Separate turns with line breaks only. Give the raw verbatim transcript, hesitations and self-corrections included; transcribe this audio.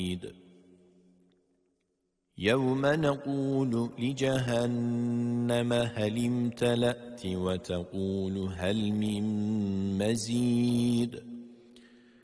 يوم نقول لجهنم هل امتلأت وتقول هل من مزيد